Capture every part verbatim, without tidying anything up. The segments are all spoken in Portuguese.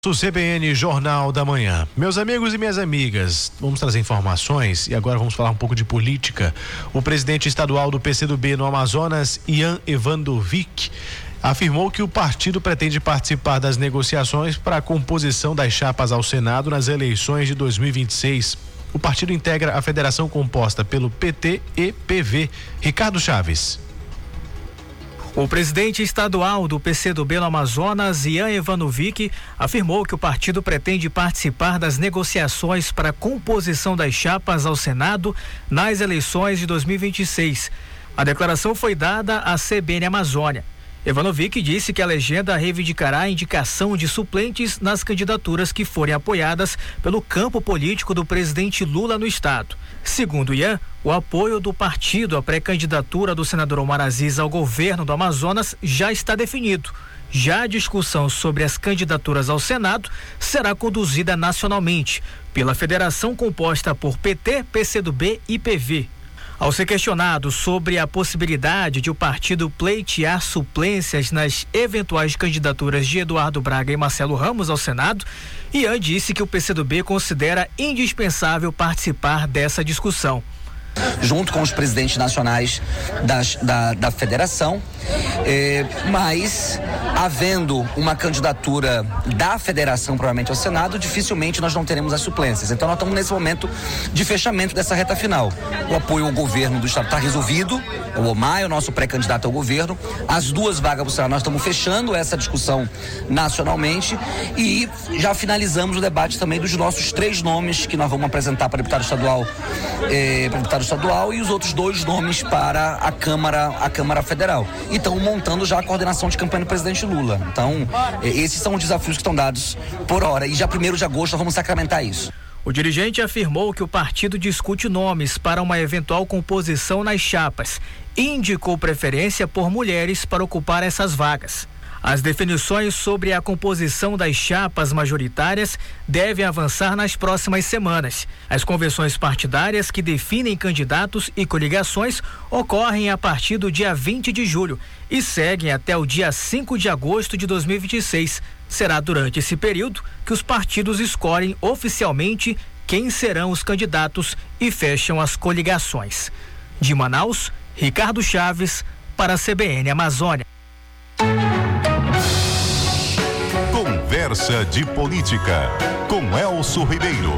Do C B N Jornal da Manhã. Meus amigos e minhas amigas, vamos trazer informações e agora vamos falar um pouco de política. O presidente estadual do P C do B no Amazonas, Ian Evandovic, afirmou que o partido pretende participar das negociações para a composição das chapas ao Senado nas eleições de dois mil e vinte e seis. O partido integra a federação composta pelo P T e P V. Ricardo Chaves. O presidente estadual do P C do B no Amazonas, Ian Evandovic, afirmou que o partido pretende participar das negociações para a composição das chapas ao Senado nas eleições de dois mil e vinte e seis. A declaração foi dada à C B N Amazônia. Evandovic disse que a legenda reivindicará a indicação de suplentes nas candidaturas que forem apoiadas pelo campo político do presidente Lula no estado. Segundo Ian, o apoio do partido à pré-candidatura do senador Omar Aziz ao governo do Amazonas já está definido. Já a discussão sobre as candidaturas ao Senado será conduzida nacionalmente pela federação composta por P T, P C do B e P V. Ao ser questionado sobre a possibilidade de o partido pleitear suplências nas eventuais candidaturas de Eduardo Braga e Marcelo Ramos ao Senado, Ian disse que o P C do B considera indispensável participar dessa discussão. Junto com os presidentes nacionais das, da, da federação, eh, mas havendo uma candidatura da federação provavelmente ao Senado, dificilmente nós não teremos as suplências. Então nós estamos nesse momento de fechamento dessa reta final. O apoio ao governo do estado está resolvido, o Omar é o nosso pré-candidato ao governo, as duas vagas para o Senado, nós estamos fechando essa discussão nacionalmente e já finalizamos o debate também dos nossos três nomes que nós vamos apresentar para deputado estadual, eh, para deputado estadual e os outros dois nomes para a Câmara, a Câmara Federal. E estão montando já a coordenação de campanha do presidente Lula. Então, esses são os desafios que estão dados por hora. E já primeiro de agosto nós vamos sacramentar isso. O dirigente afirmou que o partido discute nomes para uma eventual composição nas chapas e indicou preferência por mulheres para ocupar essas vagas. As definições sobre a composição das chapas majoritárias devem avançar nas próximas semanas. As convenções partidárias que definem candidatos e coligações ocorrem a partir do dia vinte de julho e seguem até o dia cinco de agosto de dois mil e vinte e seis. Será durante esse período que os partidos escolhem oficialmente quem serão os candidatos e fecham as coligações. De Manaus, Ricardo Chaves, para a C B N Amazônia. Conversa de Política, com Elcio Ribeiro.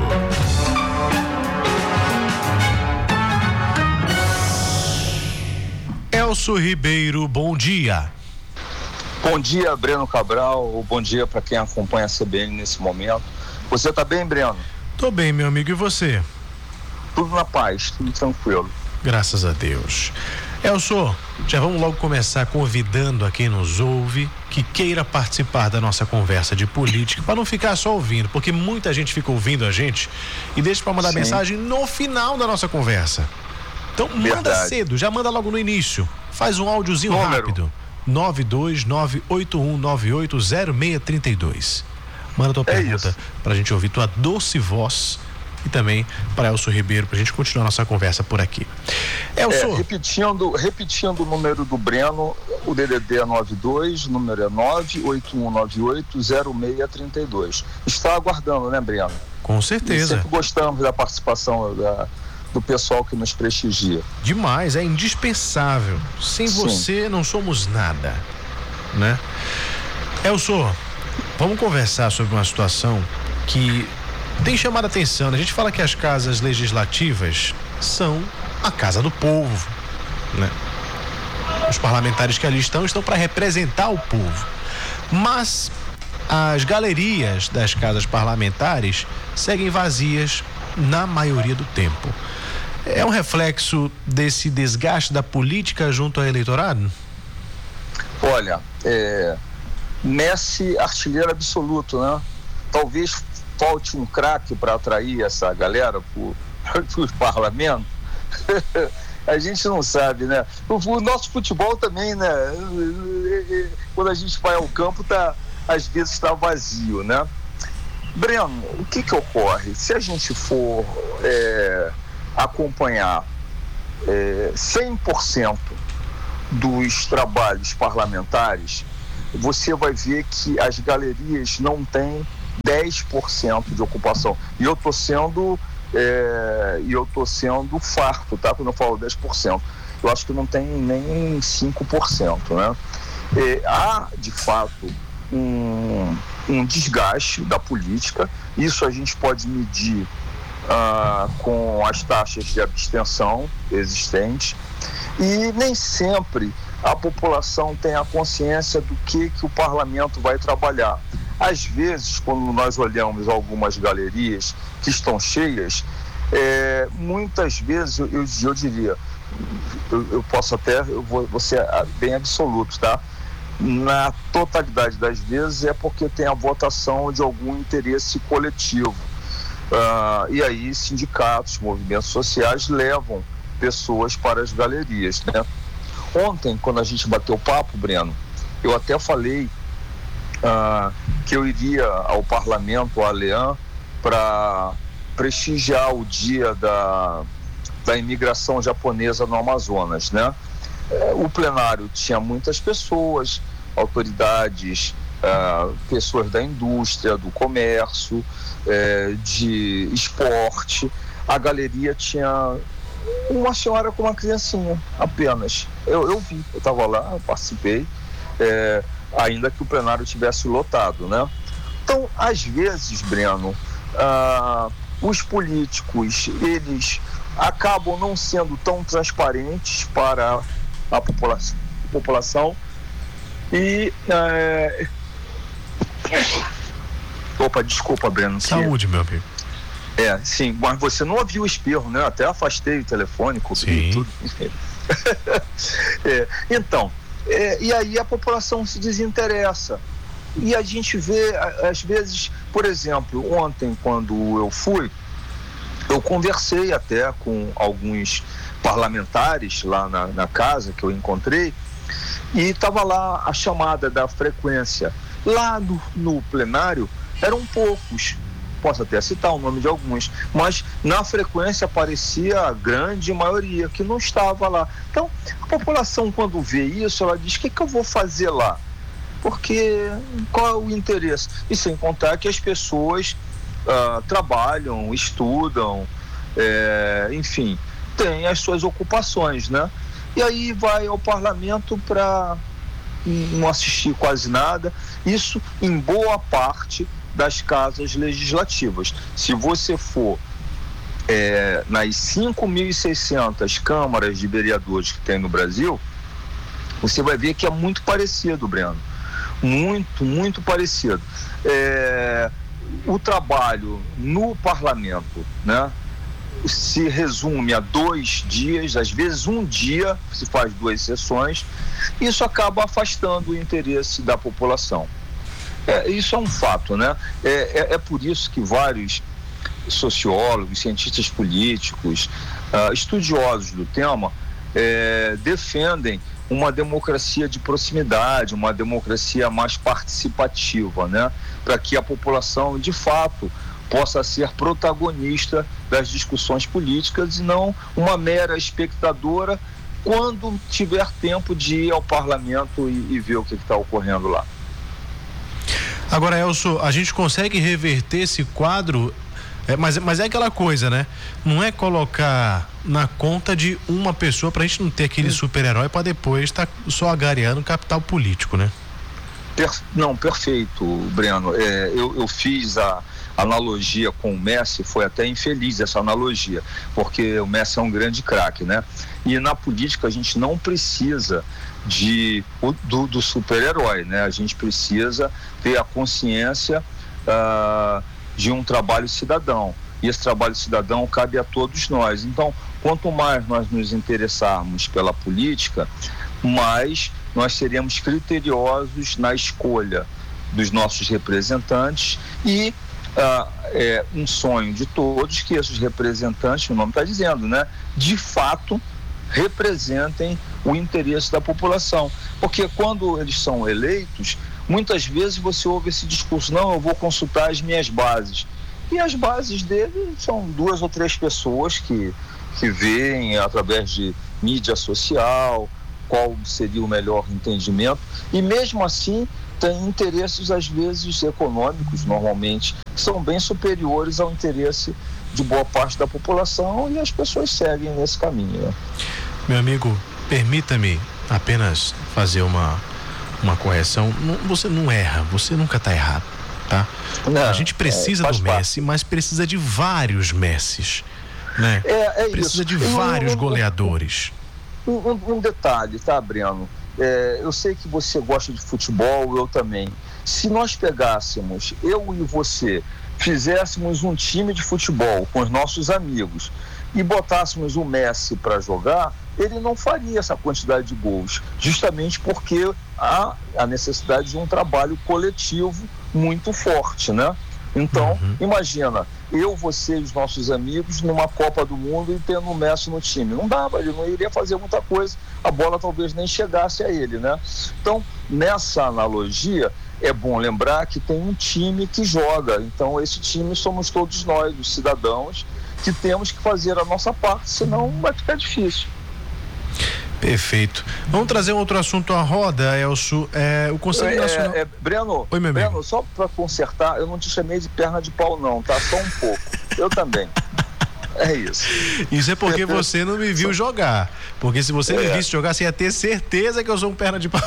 Elcio Ribeiro, bom dia. Bom dia, Breno Cabral, bom dia para quem acompanha a C B N nesse momento. Você está bem, Breno? Tô bem, meu amigo, e você? Tudo na paz, tudo tranquilo. Graças a Deus. Elcio, já vamos logo começar convidando a quem nos ouve que queira participar da nossa conversa de política, para não ficar só ouvindo, porque muita gente fica ouvindo a gente e deixa para mandar Sim. mensagem no final da nossa conversa. Então manda Verdade. cedo, já manda logo no início. Faz um áudiozinho Número. rápido. nove dois nove oito um nove oito zero seis três dois. Manda tua é pergunta isso. pra gente ouvir tua doce voz. E também para Elcio Ribeiro, para a gente continuar nossa conversa por aqui. Elcio. É, repetindo, repetindo o número do Breno, o D D D é nove dois, o número é nove oito um nove oito zero seis três dois. Está aguardando, né, Breno? Com certeza. E sempre gostamos da participação da, do pessoal que nos prestigia. Demais, é indispensável. Sem Sim. você não somos nada, né? Elcio, vamos conversar sobre uma situação que tem chamado a atenção. A gente fala que as casas legislativas são a casa do povo, né? Os parlamentares que ali estão, estão para representar o povo. Mas as galerias das casas parlamentares seguem vazias na maioria do tempo. É um reflexo desse desgaste da política junto ao eleitorado? Olha, é, Messi artilheiro absoluto, né? Talvez falte um craque para atrair essa galera para o parlamento. A gente não sabe, né? O, o nosso futebol também, né? Quando a gente vai ao campo, tá, às vezes está vazio, né? Breno, o que que ocorre? Se a gente for é, acompanhar é, cem por cento dos trabalhos parlamentares, você vai ver que as galerias não têm dez por cento de ocupação. E eu estou sendo, é, e eu tô sendo farto, tá? Quando eu falo dez por cento. Eu acho que não tem nem cinco por cento, né? É, há, de fato, um, um desgaste da política. Isso a gente pode medir ah, com as taxas de abstenção existentes. E nem sempre a população tem a consciência do que, que o parlamento vai trabalhar. Às vezes, quando nós olhamos algumas galerias que estão cheias, é, muitas vezes, eu, eu, eu diria, eu, eu posso até, eu vou, vou ser bem absoluto, tá? Na totalidade das vezes é porque tem a votação de algum interesse coletivo. Ah, e aí sindicatos, movimentos sociais levam pessoas para as galerias, né? Ontem, quando a gente bateu papo, Breno, eu até falei ah, que eu iria ao parlamento, a Leão, para prestigiar o dia da, da imigração japonesa no Amazonas, né? O plenário tinha muitas pessoas, autoridades, uh, pessoas da indústria, do comércio, uh, de esporte. A galeria tinha uma senhora com uma criancinha, apenas. Eu, eu vi, eu estava lá, eu participei, uh, ainda que o plenário tivesse lotado, né? Então, às vezes, Breno, uh, os políticos, eles acabam não sendo tão transparentes para a população, população e é... opa, desculpa, Breno. Saúde, que... meu amigo. É, sim, mas você não ouviu o espirro, né? Até afastei o telefone, cobri tudo. É, então, é, e aí a população se desinteressa. E a gente vê, às vezes, por exemplo, ontem, quando eu fui, eu conversei até com alguns parlamentares lá na, na casa que eu encontrei, e estava lá a chamada da frequência. Lá no, no plenário eram poucos, posso até citar o nome de alguns, mas na frequência aparecia a grande maioria que não estava lá. Então, a população, quando vê isso, ela diz: o que, que eu vou fazer lá? Porque qual é o interesse? E sem contar que as pessoas uh, trabalham, estudam, é, enfim, tem as suas ocupações, né? E aí vai ao parlamento para não assistir quase nada. Isso em boa parte das casas legislativas. Se você for é, nas cinco mil e seiscentas câmaras de vereadores que tem no Brasil, você vai ver que é muito parecido, Breno. Muito, muito parecido. É, o trabalho no parlamento, né, se resume a dois dias, às vezes um dia, se faz duas sessões. Isso acaba afastando o interesse da população. É, isso é um fato, né? É, é, é por isso que vários sociólogos, cientistas políticos, uh, estudiosos do tema, é, defendem uma democracia de proximidade, uma democracia mais participativa, né? Para que a população, de fato, possa ser protagonista das discussões políticas e não uma mera espectadora quando tiver tempo de ir ao parlamento e, e ver o que está ocorrendo lá. Agora, Elcio, a gente consegue reverter esse quadro, é, mas, mas é aquela coisa, né? Não é colocar na conta de uma pessoa pra gente não ter aquele super-herói pra depois estar tá só agariando capital político, né? Per, não, perfeito, Breno. É, eu, eu fiz a analogia com o Messi, foi até infeliz essa analogia, porque o Messi é um grande craque, né? E na política a gente não precisa de, do, do super-herói, né? A gente precisa ter a consciência uh, de um trabalho cidadão. E esse trabalho cidadão cabe a todos nós. Então, quanto mais nós nos interessarmos pela política, mais nós seremos criteriosos na escolha dos nossos representantes e uh, é um sonho de todos que esses representantes, o nome está dizendo, né, de fato representem o interesse da população. Porque quando eles são eleitos, muitas vezes você ouve esse discurso: não, eu vou consultar as minhas bases. E as bases dele são duas ou três pessoas que, que veem através de mídia social qual seria o melhor entendimento, e mesmo assim tem interesses, às vezes, econômicos, normalmente, que são bem superiores ao interesse de boa parte da população, e as pessoas seguem nesse caminho. Né? Meu amigo, permita-me apenas fazer uma, uma correção. Não, você não erra, você nunca está errado, tá? Não, a gente precisa é, do Messi, parte. mas precisa de vários Messis, né? É, é precisa isso. de vários um, goleadores. Um, um, um detalhe, tá, Breno? É, eu sei que você gosta de futebol, eu também. Se nós pegássemos, eu e você, fizéssemos um time de futebol com os nossos amigos e botássemos o Messi para jogar, ele não faria essa quantidade de gols, justamente porque há a necessidade de um trabalho coletivo muito forte, né? Então, uhum. imagina, eu, você e os nossos amigos numa Copa do Mundo e tendo o Messi no time. Não dava, ele não iria fazer muita coisa, a bola talvez nem chegasse a ele, né? Então, nessa analogia, é bom lembrar que tem um time que joga. Então, esse time somos todos nós, os cidadãos, que temos que fazer a nossa parte, senão vai ficar difícil. Perfeito. Vamos trazer um outro assunto à roda, Elcio. É, o Conselho é, Nacional... É, Breno, Oi, meu Breno, amigo. Só para consertar, eu não te chamei de perna de pau não, tá? Só um pouco. Eu também. É isso. Isso é porque você não me viu Só... jogar. Porque se você é. me visse jogar, você ia ter certeza que eu sou um perna de pau.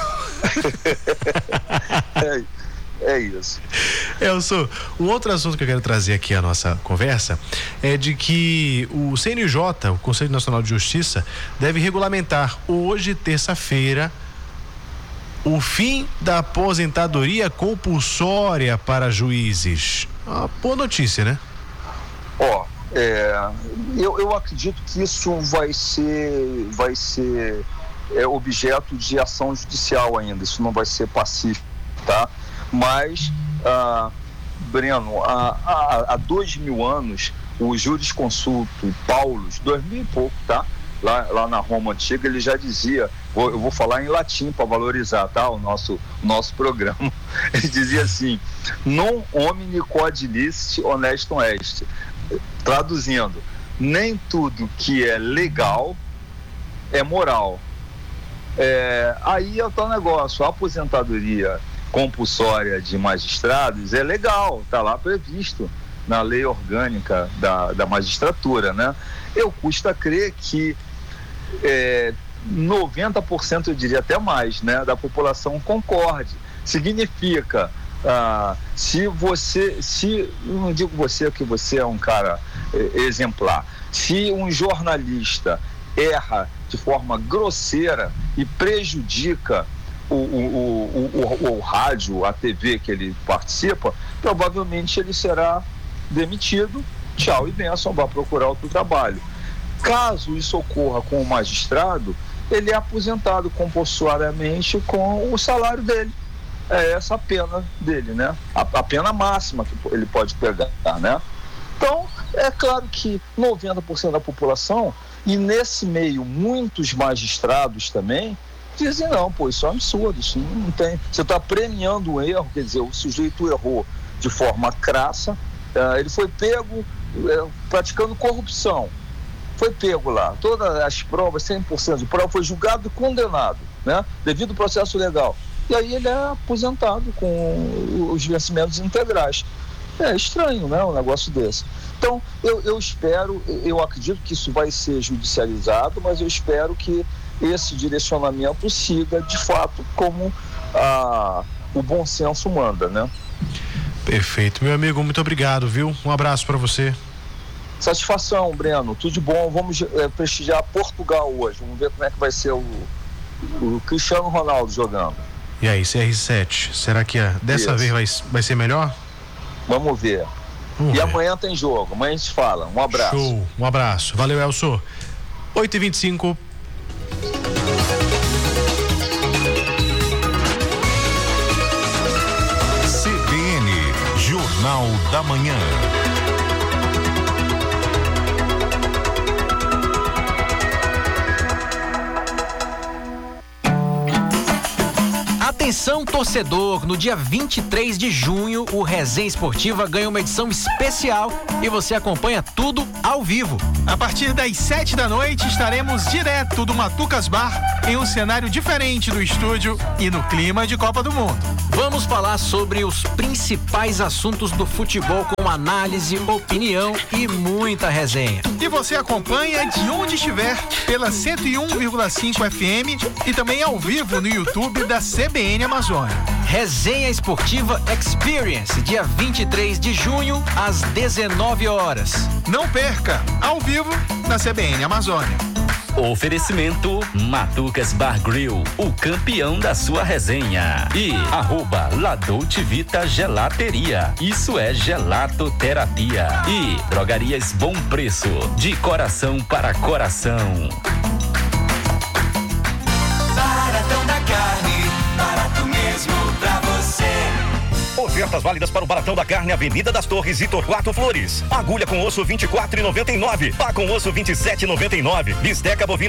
é, é isso. Elcio, um outro assunto que eu quero trazer aqui à nossa conversa é de que o C N J, o Conselho Nacional de Justiça, deve regulamentar hoje, terça-feira, o fim da aposentadoria compulsória para juízes. Uma boa notícia, né? Ó, é, eu, eu acredito que isso vai ser, vai ser é, objeto de ação judicial ainda, isso não vai ser pacífico, tá? Mas, ah, Breno, há, há, há dois mil anos, o jurisconsulto Paulus, dois mil e pouco, tá? Lá, lá na Roma Antiga, ele já dizia, vou, eu vou falar em latim para valorizar, tá? O nosso, nosso programa. Ele dizia assim: non homini quod licet honestum est. Traduzindo, nem tudo que é legal é moral. É, aí é o tal negócio, a aposentadoria compulsória de magistrados é legal, está lá previsto na lei orgânica da, da magistratura, né? Eu custa crer que é, noventa por cento, eu diria até mais, né, da população concorde. Significa, ah, se você, se, não digo você que você é um cara é, exemplar, se um jornalista erra de forma grosseira e prejudica O, o, o, o, o rádio, a T V que ele participa, provavelmente ele será demitido, tchau e benção, vai procurar outro trabalho. Caso isso ocorra com o magistrado, ele é aposentado compulsoriamente com o salário dele. É essa a pena dele, né? A, a pena máxima que ele pode pegar, né? Então, é claro que noventa por cento da população, e nesse meio muitos magistrados também, dizem, não, pô, isso é um absurdo, isso não tem. Você está premiando um erro, quer dizer, o sujeito errou de forma crassa, uh, ele foi pego uh, praticando corrupção, foi pego lá, todas as provas, cem por cento de prova, foi julgado e condenado, né, devido ao processo legal. E aí ele é aposentado com os vencimentos integrais. É estranho, né, um negócio desse. Então, eu, eu espero, eu acredito que isso vai ser judicializado, mas eu espero que esse direcionamento siga de fato como a, o bom senso manda, né? Perfeito, meu amigo, muito obrigado, viu? Um abraço para você. Satisfação, Breno, tudo de bom. Vamos é, prestigiar Portugal hoje, vamos ver como é que vai ser o, o Cristiano Ronaldo jogando. E aí, C R sete, será que a, dessa Isso. vez vai, vai ser melhor? Vamos ver. Vamos e ver. Amanhã tem jogo, amanhã a gente fala. Um abraço. Show, um abraço. Valeu, Elcio. oito e vinte e cinco. C B N, Jornal da Manhã. Atenção, torcedor, no dia vinte e três de junho, o Resenha Esportiva ganha uma edição especial e você acompanha tudo ao vivo. A partir das sete da noite, estaremos direto do Matucas Bar em um cenário diferente do estúdio e no clima de Copa do Mundo. Vamos falar sobre os principais assuntos do futebol com análise, opinião e muita resenha. E você acompanha de onde estiver pela cento e um vírgula cinco F M e também ao vivo no YouTube da C B N Amazônia. Resenha Esportiva Experience, dia vinte e três de junho, às dezenove horas. Não perca, ao vivo na C B N Amazônia. Oferecimento Matucas Bar Grill, o campeão da sua resenha. E arroba La Dolce Vita Gelateria, isso é gelatoterapia. E Drogarias Bom Preço, de coração para coração. Baratão da carne, barato mesmo pra você. Ofertas válidas para o Baratão da Carne, Avenida das Torres e Torquato Flores. Agulha com osso vinte e quatro reais e noventa e nove. Pá com osso vinte e sete reais e noventa e nove. Bisteca bovina